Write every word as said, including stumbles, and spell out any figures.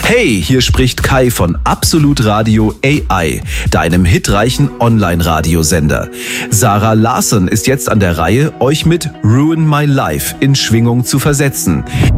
Hey, hier spricht Kai von Absolut Radio A I, deinem hitreichen Online-Radiosender. Sarah Larson ist jetzt an der Reihe, euch mit Ruin My Life in Schwingung zu versetzen.